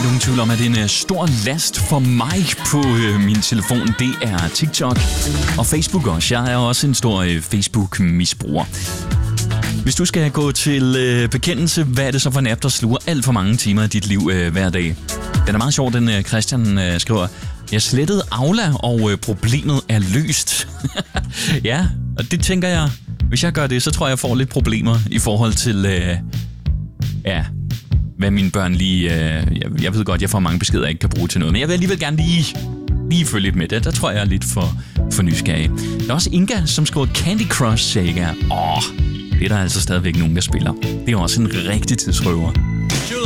ikke nogen tvivl om, at det er en stor last for mig på min telefon. Det er TikTok og Facebook også. Jeg er også en stor Facebook-misbruger. Hvis du skal gå til bekendelse, hvad er det så for en app, der sluger alt for mange timer af dit liv hver dag? Den er meget sjov, den Christian skriver. Jeg slettede Aula, og problemet er løst. Ja, og det tænker jeg, hvis jeg gør det, så tror jeg får lidt problemer i forhold til, hvad mine børn lige... jeg ved godt, jeg får mange beskeder, jeg ikke kan bruge til noget, men jeg vil alligevel gerne lige følge lidt med det. Der tror jeg er lidt for nysgerrig. Der er også Inga, som skriver Candy Crush Saga. Det er der altså stadigvæk nogen, der spiller. Det er også en rigtig tidsrøver.